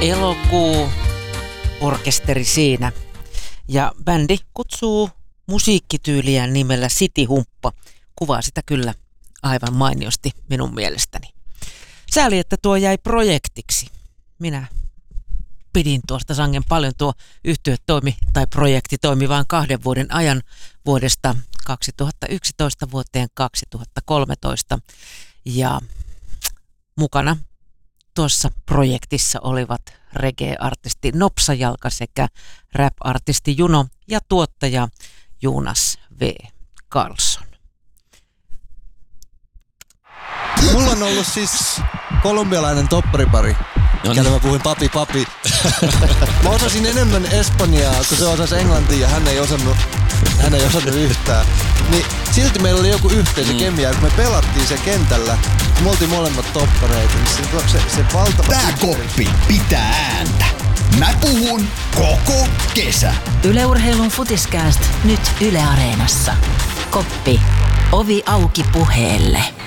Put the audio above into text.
Elokuu, orkesteri siinä. Ja bändi kutsuu musiikkityyliään nimellä City Humppa. Kuvaa sitä kyllä aivan mainiosti minun mielestäni. Sääli, että tuo jäi projektiksi. Minä pidin tuosta sangen paljon. Tuo yhtye projekti toimi vain 2 vuoden ajan vuodesta 2011 vuoteen 2013. Ja mukana tuossa projektissa olivat reggae-artisti Nopsajalka sekä rap-artisti Juno ja tuottaja Jonas V. Carlson. Mulla on ollut siis kolumbialainen topparipari. Kelle mä puhuin papi. Mä osasin enemmän espanjaa, kun se osasi englantia ja hän ei osannut yhtään. Niin silti meillä oli joku yhteisökemia, kun me pelattiin se kentällä. Me oltiin molemmat toppareita, niin se valtava... Tää koppi pitää ääntä. Mä puhun koko kesä. Yle Urheilun Futiskääst nyt Yle Areenassa. Koppi. Ovi auki puheelle.